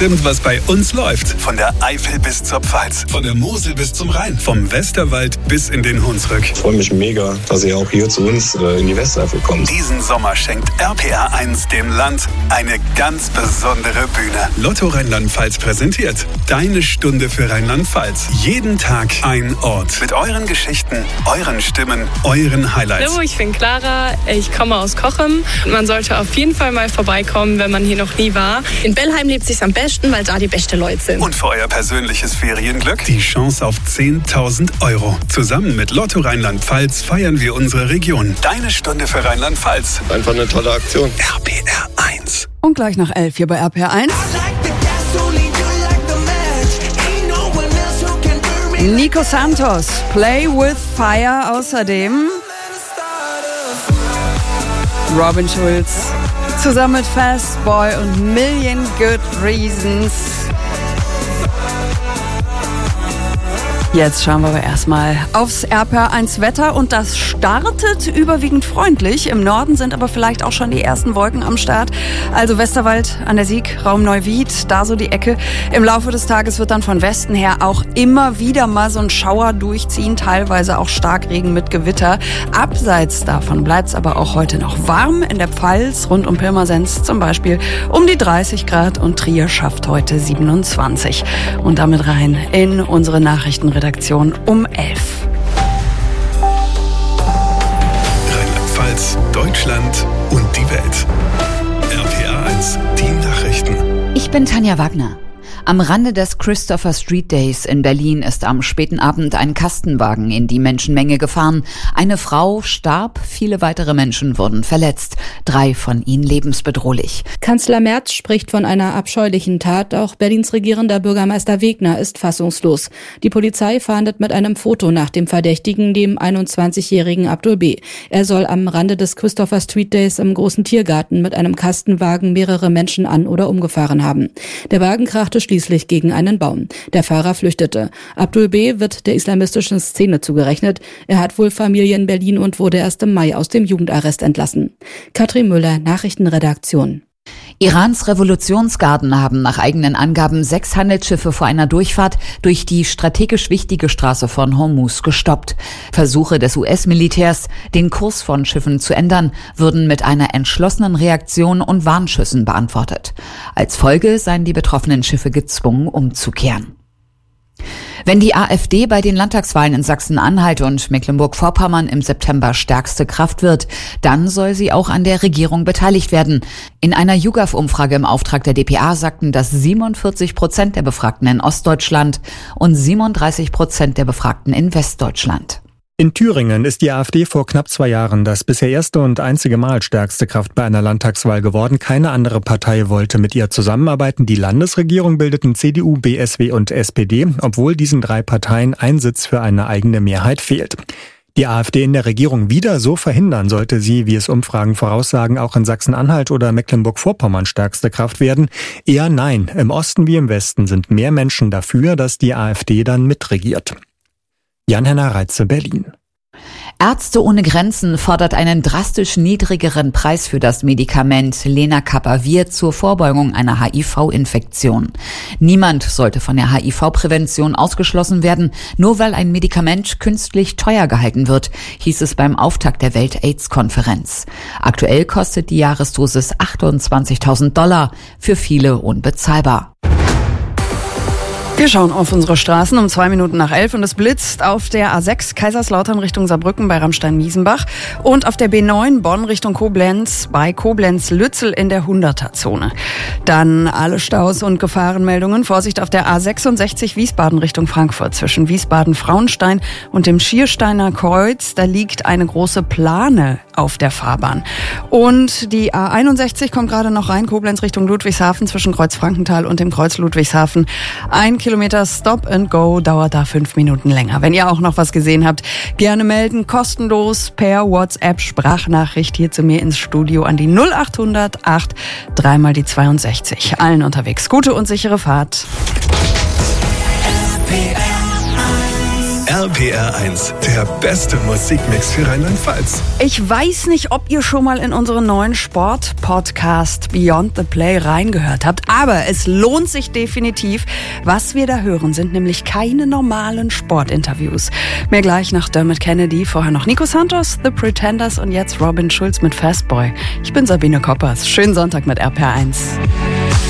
bestimmt, was bei uns läuft. Von der Eifel bis zur Pfalz, von der Mosel bis zum Rhein, vom Westerwald bis in den Hunsrück. Ich freue mich mega, dass ihr auch hier zu uns in die Westeifel kommt. Diesen Sommer schenkt RPR1 dem Land eine ganz besondere Bühne. Lotto Rheinland-Pfalz präsentiert Deine Stunde für Rheinland-Pfalz. Jeden Tag ein Ort. Mit euren Geschichten, euren Stimmen, euren Highlights. Hallo, ich bin Clara, ich komme aus Cochem. Man sollte auf jeden Fall mal vorbeikommen, wenn man hier noch nie war. In Bellheim lebt es sich am besten, weil da die besten Leute sind. Und für euer persönliches Ferienglück die Chance auf 10.000 €. Zusammen mit Lotto Rheinland-Pfalz feiern wir unsere Region. Deine Stunde für Rheinland-Pfalz. Einfach eine tolle Aktion. RPR1. Und gleich nach 11 hier bei RPR1. Nico Santos, Play with Fire. Außerdem Robin Schulz zusammen mit Fast Boy und Million Good Reasons. Jetzt schauen wir aber erstmal aufs RPR1 Wetter und das startet überwiegend freundlich. Im Norden sind aber vielleicht auch schon die ersten Wolken am Start. Also Westerwald an der Sieg, Raum Neuwied, da so die Ecke. Im Laufe des Tages wird dann von Westen her auch immer wieder mal so ein Schauer durchziehen, teilweise auch Starkregen mit Gewitter. Abseits davon bleibt es aber auch heute noch warm. In der Pfalz rund um Pirmasens zum Beispiel um die 30 Grad und Trier schafft heute 27. Und damit rein in unsere Nachrichtenredaktion um 11. Rheinland-Pfalz, Deutschland und die Welt. RPR1, die Nachrichten. Ich bin Tanja Wagner. Am Rande des Christopher Street Days in Berlin ist am späten Abend ein Kastenwagen in die Menschenmenge gefahren. Eine Frau starb, viele weitere Menschen wurden verletzt. 3 von ihnen lebensbedrohlich. Kanzler Merz spricht von einer abscheulichen Tat. Auch Berlins regierender Bürgermeister Wegner ist fassungslos. Die Polizei fahndet mit einem Foto nach dem Verdächtigen, dem 21-jährigen Abdul B. Er soll am Rande des Christopher Street Days im großen Tiergarten mit einem Kastenwagen mehrere Menschen an- oder umgefahren haben. Der Wagen krachte schließlich gegen einen Baum. Der Fahrer flüchtete. Abdul B. wird der islamistischen Szene zugerechnet. Er hat wohl Familie in Berlin und wurde erst im Mai aus dem Jugendarrest entlassen. Katrin Müller, Nachrichtenredaktion. Irans Revolutionsgarden haben nach eigenen Angaben 6 Handelsschiffe vor einer Durchfahrt durch die strategisch wichtige Straße von Hormuz gestoppt. Versuche des US-Militärs, den Kurs von Schiffen zu ändern, würden mit einer entschlossenen Reaktion und Warnschüssen beantwortet. Als Folge seien die betroffenen Schiffe gezwungen, umzukehren. Wenn die AfD bei den Landtagswahlen in Sachsen-Anhalt und Mecklenburg-Vorpommern im September stärkste Kraft wird, dann soll sie auch an der Regierung beteiligt werden. In einer YouGov-Umfrage im Auftrag der dpa sagten das 47% der Befragten in Ostdeutschland und 37% der Befragten in Westdeutschland. In Thüringen ist die AfD vor knapp 2 Jahren das bisher erste und einzige Mal stärkste Kraft bei einer Landtagswahl geworden. Keine andere Partei wollte mit ihr zusammenarbeiten. Die Landesregierung bildeten CDU, BSW und SPD, obwohl diesen 3 Parteien ein Sitz für eine eigene Mehrheit fehlt. Die AfD in der Regierung wieder so verhindern, sollte sie, wie es Umfragen voraussagen, auch in Sachsen-Anhalt oder Mecklenburg-Vorpommern stärkste Kraft werden? Eher nein. Im Osten wie im Westen sind mehr Menschen dafür, dass die AfD dann mitregiert. Jan-Henner Reitze, Berlin. Ärzte ohne Grenzen fordert einen drastisch niedrigeren Preis für das Medikament Lenacapavir zur Vorbeugung einer HIV-Infektion. Niemand sollte von der HIV-Prävention ausgeschlossen werden, nur weil ein Medikament künstlich teuer gehalten wird, hieß es beim Auftakt der Welt-AIDS-Konferenz. Aktuell kostet die Jahresdosis $28.000, für viele unbezahlbar. Wir schauen auf unsere Straßen um 2 Minuten nach 11 und es blitzt auf der A6 Kaiserslautern Richtung Saarbrücken bei Ramstein-Miesenbach und auf der B9 Bonn Richtung Koblenz bei Koblenz-Lützel in der 100er-Zone. Dann alle Staus und Gefahrenmeldungen. Vorsicht auf der A66 Wiesbaden Richtung Frankfurt zwischen Wiesbaden-Frauenstein und dem Schiersteiner Kreuz. Da liegt eine große Plane auf der Fahrbahn. Und die A61 kommt gerade noch rein, Koblenz Richtung Ludwigshafen zwischen Kreuz Frankenthal und dem Kreuz Ludwigshafen. 1 Kilometer Stop and Go dauert da 5 Minuten länger. Wenn ihr auch noch was gesehen habt, gerne melden, kostenlos per WhatsApp Sprachnachricht hier zu mir ins Studio an die 0800 8 3 mal die 62. Allen unterwegs gute und sichere Fahrt. RPR1, der beste Musikmix für Rheinland-Pfalz. Ich weiß nicht, ob ihr schon mal in unseren neuen Sport-Podcast Beyond the Play reingehört habt, aber es lohnt sich definitiv. Was wir da hören, sind nämlich keine normalen Sportinterviews. Mehr gleich nach Dermot Kennedy, vorher noch Nico Santos, The Pretenders und jetzt Robin Schulz mit Fastboy. Ich bin Sabine Koppers. Schönen Sonntag mit RPR1.